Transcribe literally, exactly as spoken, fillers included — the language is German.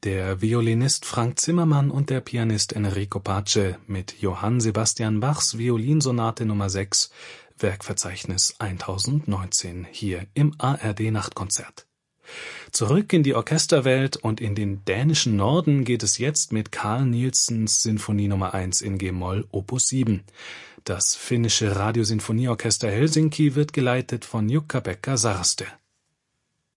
Der Violinist Frank Zimmermann und der Pianist Enrico Pace mit Johann Sebastian Bachs Violinsonate Nummer sechs, Werkverzeichnis eintausendneunzehn, hier im A R D-Nachtkonzert. Zurück in die Orchesterwelt und in den dänischen Norden geht es jetzt mit Carl Nielsens Sinfonie Nummer eins in G-Moll Opus sieben. Das finnische Radiosinfonieorchester Helsinki wird geleitet von Jukka-Pekka Sarste.